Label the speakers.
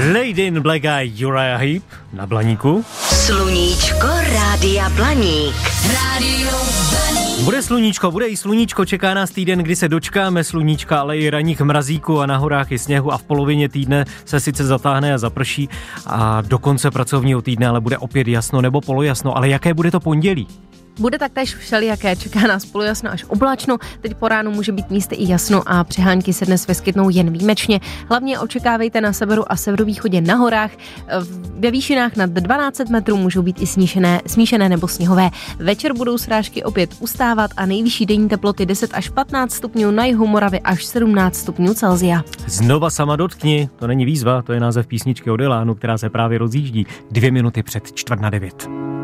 Speaker 1: Lady in Black a Uriah Heep na Blaníku.
Speaker 2: Sluníčko Rádia Blaník. Rádio Blaník.
Speaker 1: Bude sluníčko, bude i sluníčko, čeká nás týden, kdy se dočkáme sluníčka, ale i ranních mrazíků a na horách i sněhu a v polovině týdne se sice zatáhne a zaprší a do konce pracovního týdne ale bude opět jasno nebo polojasno, ale jaké bude to pondělí?
Speaker 3: Bude taktéž všelijaké, čeká nás polojasno až oblačno, teď po ránu může být místy i jasno a přehánky se dnes vyskytnou jen výjimečně. Hlavně očekávejte na severu a severovýchodě na horách, ve výšinách nad 12 metrů můžou být i smíšené nebo sněhové. Večer budou srážky opět ustávat a nejvyšší denní teploty 10 až 15 stupňů, na jihu Moravy až 17 stupňů Celsia.
Speaker 1: Znova sama dotkni, to není výzva, to je název písničky od Elánu, která se právě rozjíždí 2 minuty před 8:45.